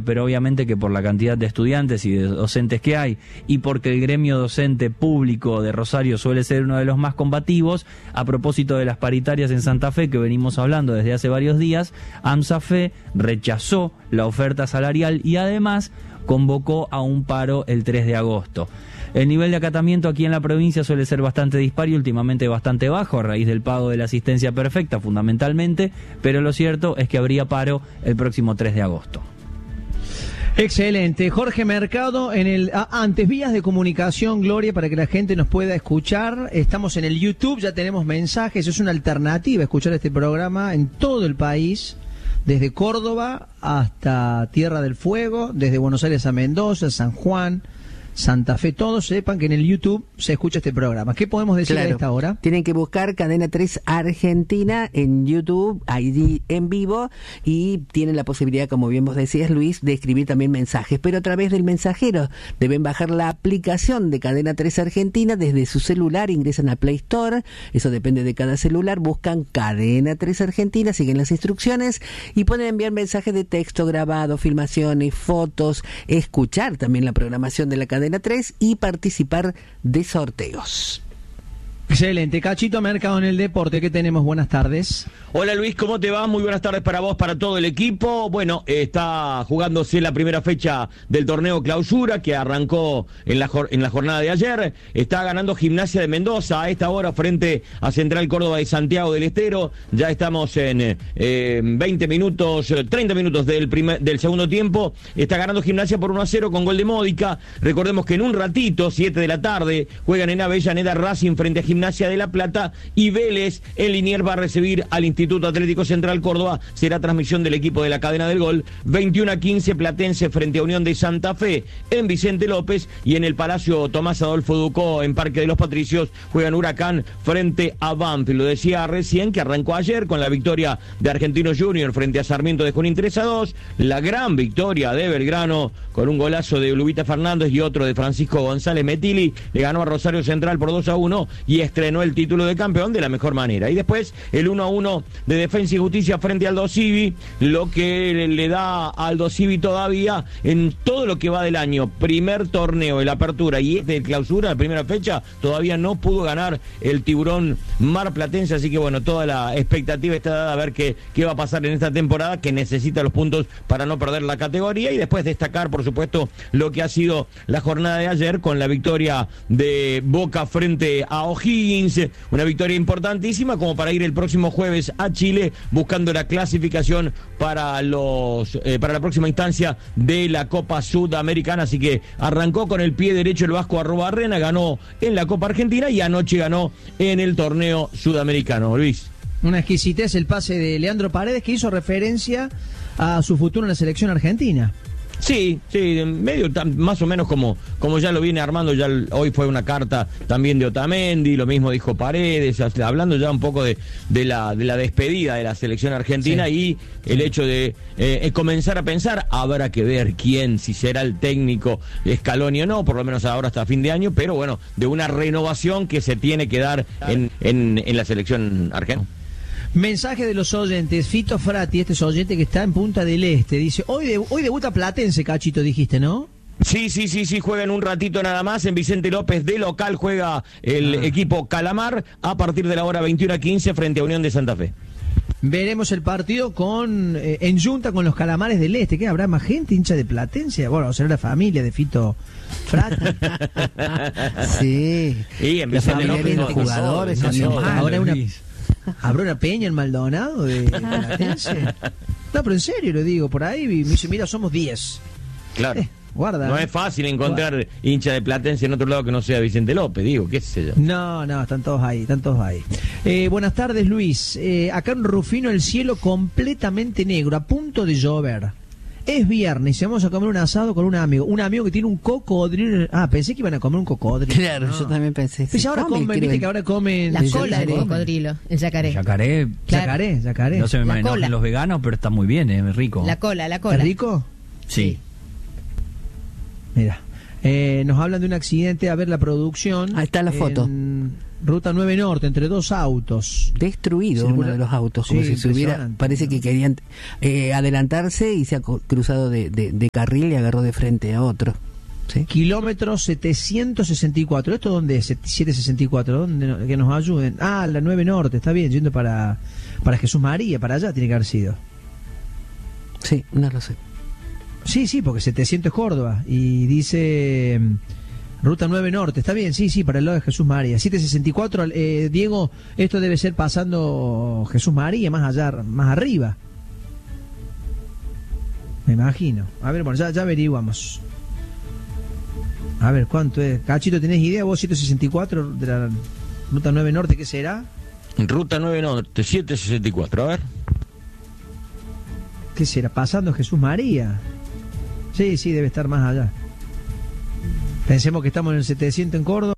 pero obviamente que por la cantidad de estudiantes y de docentes que hay, y porque el gremio docente público de Rosario suele ser uno de los más combativos, a propósito de las paritarias en Santa Fe que venimos hablando desde hace varios días, AMSAFE rechazó la oferta salarial y además convocó a un paro el 3 de agosto. El nivel de acatamiento aquí en la provincia suele ser bastante dispar y últimamente bastante bajo a raíz del pago de la asistencia perfecta fundamentalmente, pero lo cierto es que habría paro el próximo 3 de agosto. Excelente. Jorge Mercado, antes vías de comunicación, Gloria, para que la gente nos pueda escuchar. Estamos en el YouTube, ya tenemos mensajes, es una alternativa escuchar este programa en todo el país, desde Córdoba hasta Tierra del Fuego, desde Buenos Aires a Mendoza, San Juan, Santa Fe. Todos sepan que en el YouTube se escucha este programa. ¿Qué podemos decir a esta hora? Tienen que buscar Cadena 3 Argentina en YouTube, ahí en vivo, y tienen la posibilidad, como bien vos decías, Luis, de escribir también mensajes, pero a través del mensajero. Deben bajar la aplicación de Cadena 3 Argentina desde su celular, ingresan a Play Store, eso depende de cada celular, buscan Cadena 3 Argentina, siguen las instrucciones y pueden enviar mensajes de texto grabado, filmaciones, fotos, escuchar también la programación de la Cadena 3 y participar de sorteos. Excelente. Cachito Mercado en el deporte, ¿qué tenemos? Buenas tardes. Hola Luis, ¿cómo te va? Muy buenas tardes para vos, para todo el equipo. Bueno, está jugándose la primera fecha del torneo Clausura que arrancó en la jornada de ayer. Está ganando Gimnasia de Mendoza a esta hora frente a Central Córdoba de Santiago del Estero. Ya estamos en 30 minutos del segundo tiempo. Está ganando Gimnasia por 1-0 con gol de Módica. Recordemos que en un ratito, 7 de la tarde, juegan en Avellaneda Racing frente a Gimnasia de La Plata y Vélez en Liniers va a recibir al Instituto Atlético Central Córdoba. Será transmisión del equipo de la cadena del gol. 21-15 Platense frente a Unión de Santa Fe en Vicente López, y en el Palacio Tomás Adolfo Ducó en Parque de los Patricios juegan Huracán frente a Banfield. Lo decía recién que arrancó ayer con la victoria de Argentinos Junior frente a Sarmiento de Junín 3-2, la gran victoria de Belgrano con un golazo de Lubita Fernández y otro de Francisco González Metilli, le ganó a Rosario Central por 2-1 y estrenó el título de campeón de la mejor manera. Y después el 1-1 de Defensa y Justicia frente a Aldo Civi, lo que le da a Aldo Civi todavía en todo lo que va del año, primer torneo, el Apertura y este de Clausura, la primera fecha, todavía no pudo ganar el Tiburón marplatense, así que bueno, toda la expectativa está dada a ver qué va a pasar en esta temporada, que necesita los puntos para no perder la categoría, y después destacar, por supuesto, lo que ha sido la jornada de ayer con la victoria de Boca frente a O'Higgins, una victoria importantísima como para ir el próximo jueves a Chile buscando la clasificación para la próxima instancia de la Copa Sudamericana. Así que arrancó con el pie derecho el Vasco Arrobarrena, ganó en la Copa Argentina y anoche ganó en el torneo sudamericano. Luis. Una exquisitez el pase de Leandro Paredes, que hizo referencia a su futuro en la selección argentina. Sí, medio más o menos como ya lo viene armando. Ya hoy fue una carta también de Otamendi, lo mismo dijo Paredes, hablando ya un poco de la despedida de la selección argentina, sí. Y el hecho de comenzar a pensar, habrá que ver si será el técnico Scaloni o no, por lo menos ahora hasta fin de año, pero bueno, de una renovación que se tiene que dar en la selección argentina. Mensaje de los oyentes. Fito Frati, este es oyente que está en Punta del Este, dice, hoy debuta Platense, Cachito, dijiste, ¿no? Sí, juega en un ratito nada más en Vicente López, de local juega el equipo Calamar a partir de la hora 21:15 frente a Unión de Santa Fe. Veremos el partido en junta con los Calamares del Este. ¿Qué habrá más gente hincha de Platense? Bueno, será la familia de Fito Frati. Sí. Y en Vicente López jugadores. ¿Habrá una peña en Maldonado de Platense? No, pero en serio lo digo, por ahí me dice, mira, somos 10. Claro. Guarda. No es fácil encontrar hincha de Platense en otro lado que no sea Vicente López, digo, qué sé yo. No, están todos ahí. Buenas tardes, Luis. Acá en Rufino el cielo completamente negro, a punto de llover. Es viernes y vamos a comer un asado con un amigo que tiene un cocodrilo. Pensé que iban a comer un cocodrilo. Claro, yo también pensé. Pues ahora viste que ahora comen la cola del cocodrilo, el yacaré. Yacaré. No se me enojen los veganos, pero está muy bien, es rico. La cola. ¿Es rico? Sí. Mira, Nos hablan de un accidente, a ver la producción. Ahí está la foto. Ruta 9 Norte, entre dos autos. Destruido uno de los autos, como si se hubiera... Parece que querían adelantarse y se ha cruzado de carril y agarró de frente a otro. ¿Sí? Kilómetro 764. ¿Esto dónde es? 764. ¿Dónde? Que nos ayuden. Ah, la 9 Norte, está bien, yendo para Jesús María, para allá tiene que haber sido. Sí, no lo sé. Sí, porque 700 es Córdoba. Y dice Ruta 9 Norte, está bien, sí, para el lado de Jesús María. 764, Diego, esto debe ser pasando Jesús María, más allá, más arriba. Me imagino. A ver, bueno, ya averiguamos. A ver, ¿cuánto es? Cachito, ¿tenés idea vos? 764 de la Ruta 9 Norte, ¿qué será? Ruta 9 Norte, 764, a ver. ¿Qué será? Pasando Jesús María. Sí, debe estar más allá. Pensemos que estamos en el 700 en Córdoba.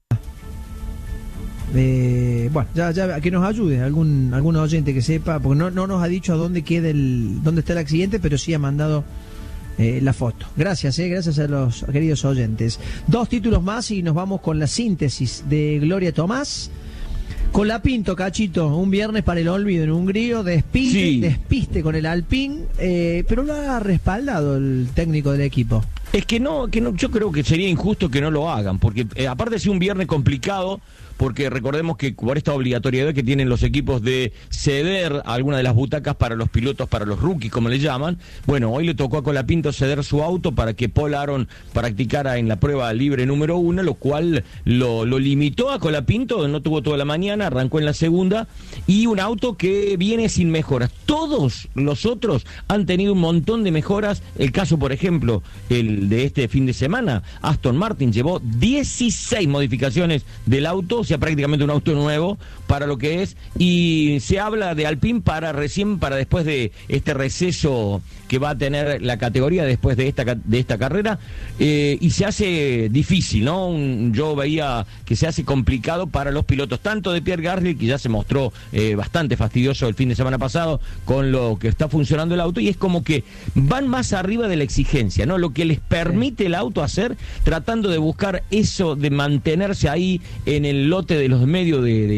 Bueno, ya que nos ayude algún oyente que sepa, porque no nos ha dicho a dónde dónde está el accidente, pero sí ha mandado la foto. Gracias a los queridos oyentes. 2 títulos más y nos vamos con la síntesis de Gloria Tomás. Colapinto, Cachito, un viernes para el olvido en Hungría, despiste con el Alpine, pero lo ha respaldado el técnico del equipo. Es que no, yo creo que sería injusto que no lo hagan, porque aparte de ser un viernes complicado, porque recordemos que por esta obligatoriedad que tienen los equipos de ceder algunas de las butacas para los pilotos, para los rookies, como le llaman, bueno, hoy le tocó a Colapinto ceder su auto para que Paul Aron practicara en la prueba libre número 1, lo cual lo limitó a Colapinto, no tuvo toda la mañana, arrancó en la segunda, y un auto que viene sin mejoras. Todos los otros han tenido un montón de mejoras. El caso, por ejemplo, el de este fin de semana, Aston Martin llevó 16 modificaciones del auto, o sea, prácticamente un auto nuevo para lo que es, y se habla de Alpine para después de este receso que va a tener la categoría después de esta carrera, y se hace difícil, ¿no? Yo veía que se hace complicado para los pilotos, tanto de Pierre Gasly, que ya se mostró bastante fastidioso el fin de semana pasado con lo que está funcionando el auto, y es como que van más arriba de la exigencia, ¿no? Lo que les permite el auto hacer, tratando de buscar eso, de mantenerse ahí en el lote de los medios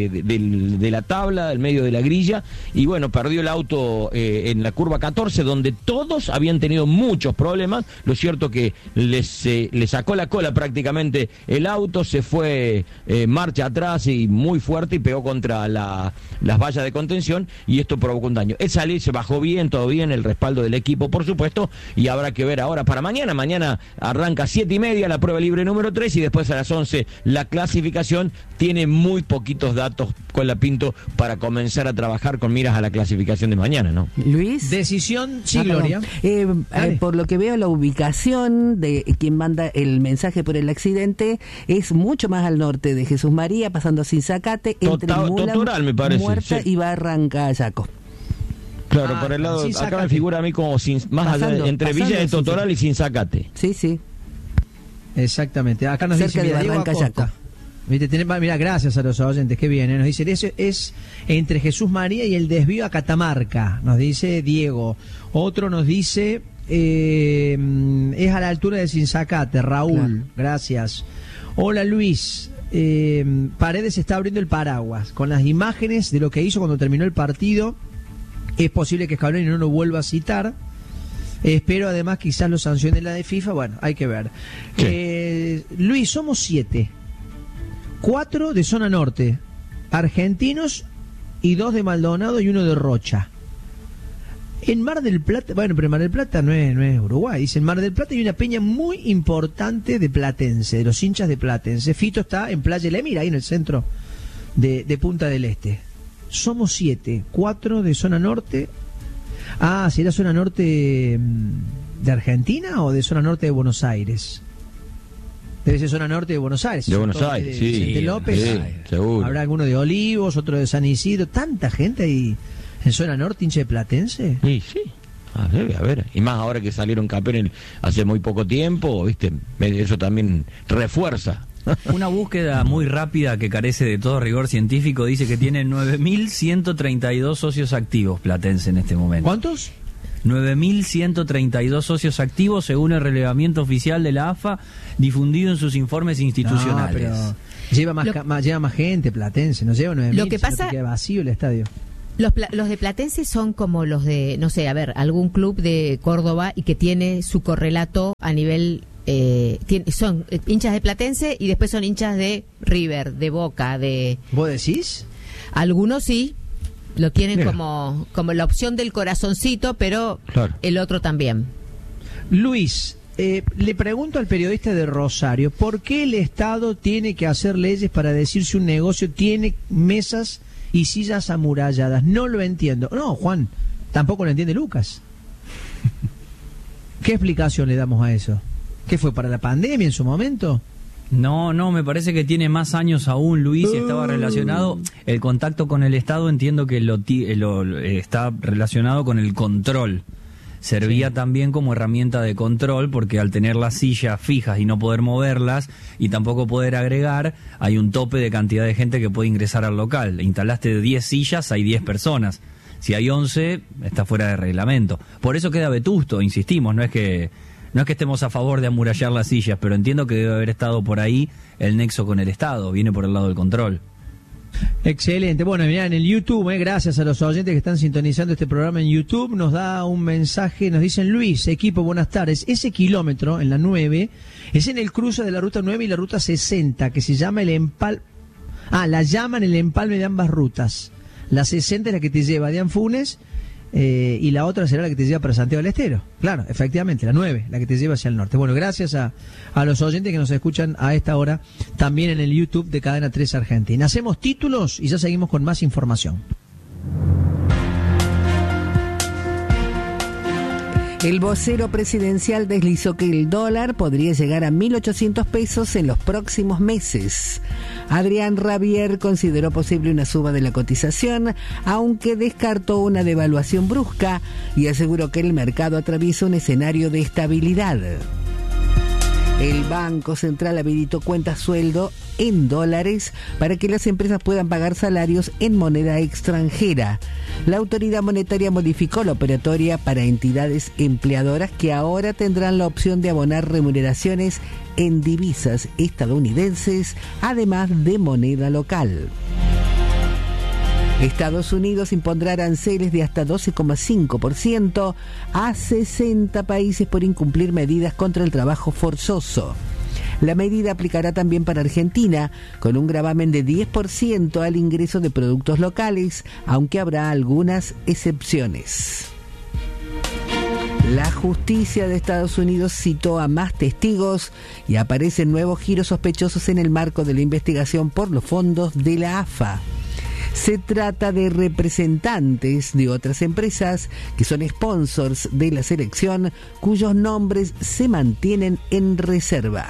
de la tabla, del medio de la grilla, y bueno, perdió el auto en la curva 14, donde todos habían tenido muchos problemas. Lo cierto que le sacó la cola prácticamente el auto, se fue marcha atrás y muy fuerte, y pegó contra las vallas de contención, y esto provocó un daño. Él salió, se bajó bien, todo bien, el respaldo del equipo, por supuesto, y habrá que ver ahora para mañana. Mañana arranca 7:30 la prueba libre número 3, y después a las 11 la clasificación. Tiene muy poquitos datos Colapinto para comenzar a trabajar con miras a la clasificación de mañana, ¿no? Luis. Decisión, sí, Gloria. Por lo que veo, la ubicación de quien manda el mensaje por el accidente es mucho más al norte de Jesús María, pasando a Sinzacate, entre Totoral, me parece, Muerta, sí. y Barranca Yaco. Claro, por el lado, acá me figura a mí como más allá, entre Villa de Totoral y Sinzacate. Sí. Exactamente. Acá nos cerca dice, de Barranca Yaco. Mira, gracias a los oyentes que vienen. Nos dicen, eso es entre Jesús María y el desvío a Catamarca, nos dice Diego. Otro nos dice, es a la altura de Sinzacate, Raúl. Claro. Gracias. Hola, Luis. Paredes está abriendo el paraguas con las imágenes de lo que hizo cuando terminó el partido. Es posible que Scaloni no lo vuelva a citar. Espero además quizás lo sancione la de FIFA. Bueno, hay que ver. Sí. Luis, somos 7. 4 de zona norte, argentinos, y 2 de Maldonado y 1 de Rocha. En Mar del Plata, bueno, pero Mar del Plata no es Uruguay. Dice, en Mar del Plata hay una peña muy importante de Platense, de los hinchas de Platense. Fito está en Playa El Emir, ahí en el centro de Punta del Este. Somos 7, 4 de zona norte. Ah, ¿será zona norte de Argentina o de zona norte de Buenos Aires? Debe ser zona norte de Buenos Aires. De Buenos Aires, sí. Vicente López. Sí, seguro. Habrá alguno de Olivos, otro de San Isidro. ¿Tanta gente ahí en zona norte, hincha de Platense? Sí. A ver. Y más ahora que salieron campeones hace muy poco tiempo, ¿viste? Eso también refuerza. Una búsqueda muy rápida que carece de todo rigor científico dice que tiene 9.132 socios activos Platense en este momento. ¿Cuántos? 9.132 socios activos según el relevamiento oficial de la AFA difundido en sus informes institucionales. No, pero lleva más gente Platense, no lleva 9.000. Lo que pasa, queda vacío el estadio. Los de Platense son como los de, no sé, a ver, algún club de Córdoba y que tiene su correlato a nivel... son hinchas de Platense y después son hinchas de River, de Boca, de... ¿Vos decís? Algunos sí, lo tienen Mira. como la opción del corazoncito, pero Claro. el otro también. Luis, le pregunto al periodista de Rosario, ¿por qué el Estado tiene que hacer leyes para decir si un negocio tiene mesas y sillas amuralladas? No lo entiendo. No, Juan, tampoco lo entiende Lucas. ¿Qué explicación le damos a eso? ¿Qué fue, para la pandemia en su momento? No, me parece que tiene más años aún, Luis, y estaba relacionado, el contacto con el Estado entiendo que lo está relacionado con el control. Servía también como herramienta de control porque al tener las sillas fijas y no poder moverlas y tampoco poder agregar, hay un tope de cantidad de gente que puede ingresar al local. Instalaste 10 sillas, hay 10 personas. Si hay 11, está fuera de reglamento. Por eso queda vetusto, insistimos, no es que estemos a favor de amurallar las sillas, pero entiendo que debe haber estado por ahí el nexo con el Estado, viene por el lado del control. Excelente. Bueno, mirá, en el YouTube, gracias a los oyentes que están sintonizando este programa en YouTube, nos da un mensaje, nos dicen: Luis, equipo, buenas tardes. Ese kilómetro en la 9 es en el cruce de la ruta 9 y la ruta 60, que se llama la llaman el empalme de ambas rutas. La 60 es la que te lleva de Anfunes y la otra será la que te lleva para Santiago del Estero. Claro, efectivamente, la 9, la que te lleva hacia el norte. Bueno, gracias a los oyentes que nos escuchan a esta hora también en el YouTube de Cadena 3 Argentina. Hacemos títulos y ya seguimos con más información. El vocero presidencial deslizó que el dólar podría llegar a 1.800 pesos en los próximos meses. Adrián Rabier consideró posible una suba de la cotización, aunque descartó una devaluación brusca y aseguró que el mercado atraviesa un escenario de estabilidad. El Banco Central habilitó cuentas sueldo en dólares para que las empresas puedan pagar salarios en moneda extranjera. La autoridad monetaria modificó la operatoria para entidades empleadoras que ahora tendrán la opción de abonar remuneraciones en divisas estadounidenses, además de moneda local. Estados Unidos impondrá aranceles de hasta 12,5% a 60 países por incumplir medidas contra el trabajo forzoso. La medida aplicará también para Argentina, con un gravamen de 10% al ingreso de productos locales, aunque habrá algunas excepciones. La justicia de Estados Unidos citó a más testigos y aparecen nuevos giros sospechosos en el marco de la investigación por los fondos de la AFA. Se trata de representantes de otras empresas que son sponsors de la selección, cuyos nombres se mantienen en reserva.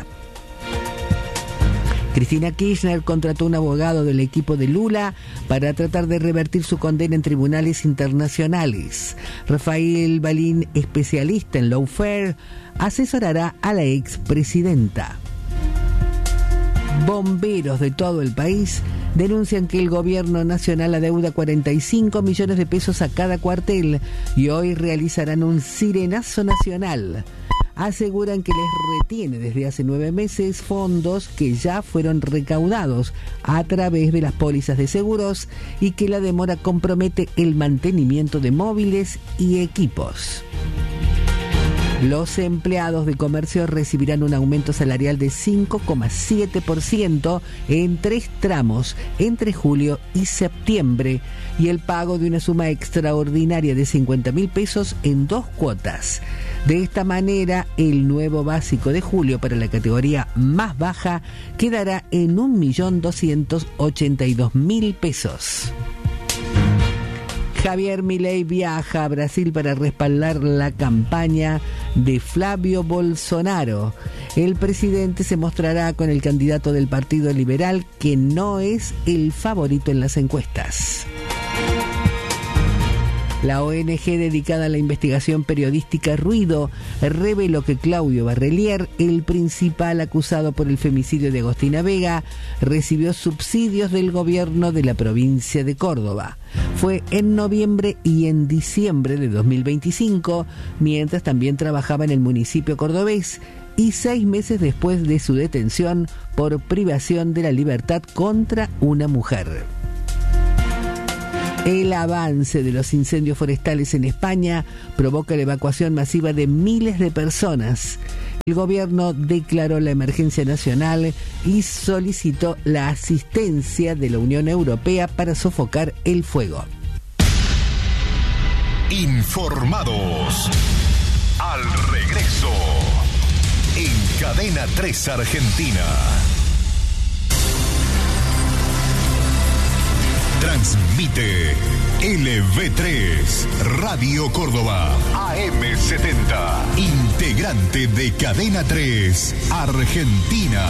Cristina Kirchner contrató un abogado del equipo de Lula para tratar de revertir su condena en tribunales internacionales. Rafael Balín, especialista en lawfare, asesorará a la expresidenta. Bomberos de todo el país denuncian que el gobierno nacional adeuda 45 millones de pesos a cada cuartel y hoy realizarán un sirenazo nacional. Aseguran que les retiene desde hace 9 meses fondos que ya fueron recaudados a través de las pólizas de seguros y que la demora compromete el mantenimiento de móviles y equipos. Los empleados de comercio recibirán un aumento salarial de 5,7% en 3 tramos entre julio y septiembre y el pago de una suma extraordinaria de 50.000 pesos en 2 cuotas. De esta manera, el nuevo básico de julio para la categoría más baja quedará en 1.282.000 pesos. Javier Milei viaja a Brasil para respaldar la campaña de Flavio Bolsonaro. El presidente se mostrará con el candidato del Partido Liberal, que no es el favorito en las encuestas. La ONG dedicada a la investigación periodística Ruido reveló que Claudio Barrelier, el principal acusado por el femicidio de Agostina Vega, recibió subsidios del gobierno de la provincia de Córdoba. Fue en noviembre y en diciembre de 2025, mientras también trabajaba en el municipio cordobés, y 6 meses después de su detención por privación de la libertad contra una mujer. El avance de los incendios forestales en España provoca la evacuación masiva de miles de personas. El gobierno declaró la emergencia nacional y solicitó la asistencia de la Unión Europea para sofocar el fuego. Informados. Al regreso. En Cadena 3 Argentina. Transmite LV3 Radio Córdoba AM70. Integrante de Cadena 3 Argentina.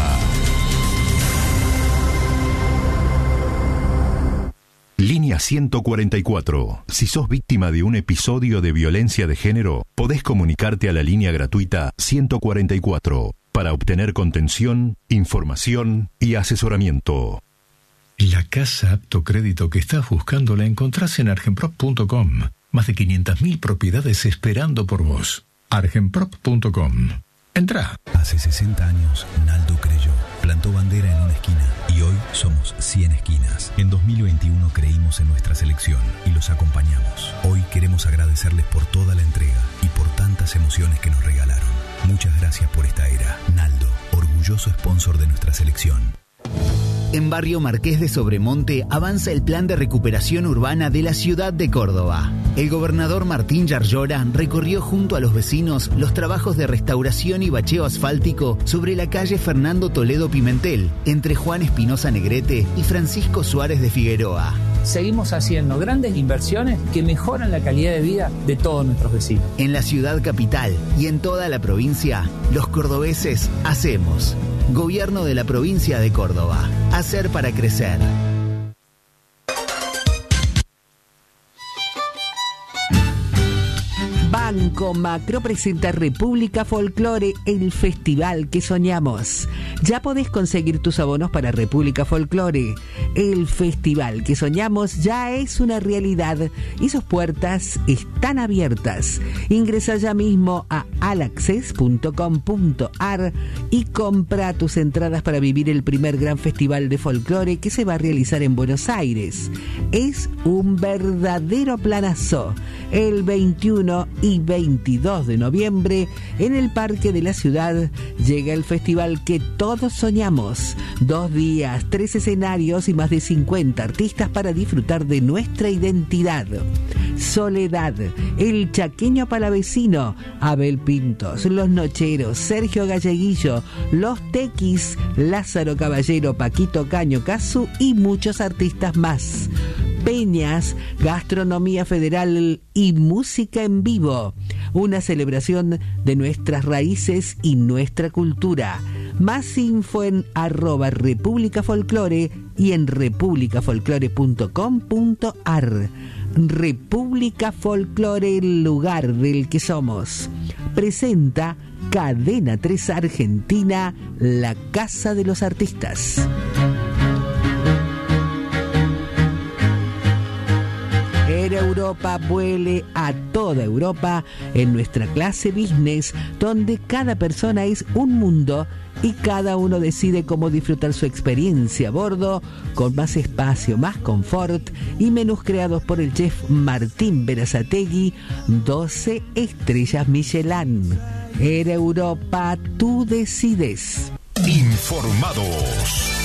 Línea 144. Si sos víctima de un episodio de violencia de género, podés comunicarte a la línea gratuita 144 para obtener contención, información y asesoramiento. La casa apto crédito que estás buscando la encontrás en argenprop.com. Más de 500.000 propiedades esperando por vos. argenprop.com. Entrá. Hace 60 años, Naldo creyó. Plantó bandera en una esquina y hoy somos 100 esquinas. En 2021 creímos en nuestra selección y los acompañamos. Hoy queremos agradecerles por toda la entrega y por tantas emociones que nos regalaron. Muchas gracias por esta era. Naldo, orgulloso sponsor de nuestra selección. En Barrio Marqués de Sobremonte avanza el plan de recuperación urbana de la ciudad de Córdoba. El gobernador Martín Yarlora recorrió junto a los vecinos los trabajos de restauración y bacheo asfáltico sobre la calle Fernando Toledo Pimentel, entre Juan Espinosa Negrete y Francisco Suárez de Figueroa. Seguimos haciendo grandes inversiones que mejoran la calidad de vida de todos nuestros vecinos. En la ciudad capital y en toda la provincia, los cordobeses hacemos. Gobierno de la provincia de Córdoba. Hacer para crecer. Banco Macro presenta República Folklore, el festival que soñamos. Ya podés conseguir tus abonos para República Folklore. El festival que soñamos ya es una realidad y sus puertas están abiertas. Ingresa ya mismo a alaccess.com.ar y compra tus entradas para vivir el primer gran festival de folclore que se va a realizar en Buenos Aires. Es un verdadero planazo. El 21 y 22 de noviembre, en el Parque de la Ciudad, llega el festival que todos soñamos. 2 días, 3 escenarios y más de 50 artistas para disfrutar de nuestra identidad. Soledad, El Chaqueño Palavecino, Abel Pintos, Los Nocheros, Sergio Galleguillo, Los Tequis, Lázaro Caballero, Paquito Caño Casu y muchos artistas más. Peñas, gastronomía federal y música en vivo. Una celebración de nuestras raíces y nuestra cultura. Más info en @República Folklore y en republicafolklore.com.ar. República Folklore, el lugar del que somos. Presenta Cadena 3 Argentina, la casa de los artistas. Europa vuele a toda Europa en nuestra clase business, donde cada persona es un mundo y cada uno decide cómo disfrutar su experiencia a bordo, con más espacio, más confort y menús creados por el chef Martín Berazategui, 12 estrellas Michelin. Air Europa, tú decides. Informados.